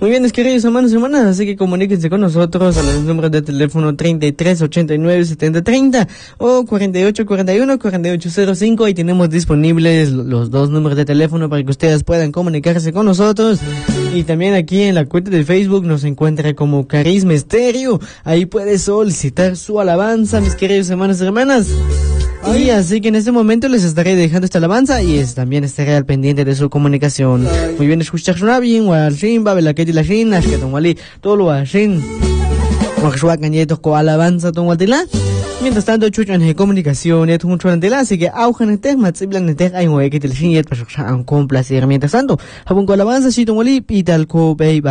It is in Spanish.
Muy bien, mis queridos hermanos y hermanas, así que comuníquense con nosotros a los números de teléfono 33 89 70 30 o 48 41 48 05. Ahí tenemos disponibles los dos números de teléfono para que ustedes puedan comunicarse con nosotros. Y también aquí en la cuenta de Facebook nos encuentra como Carisma Estéreo. Ahí puede solicitar su alabanza, mis queridos hermanos y hermanas. Y así que en este momento les estaré dejando esta alabanza y también estaré al pendiente de su comunicación. Muy bien, escuchar bien, Walshin, Babel, que la Shin, Ashketon Wali, todo lo Shin. Moxhuacan y esto con alabanza, Don Waltila. Mientras tanto, chuchan de comunicación, esto mucho ante la, así que aujan el tema, matziblan el tema, hay un que te le Shin, y el complacer. Mientras tanto, habun con alabanza, Don Wali, y tal co, baby.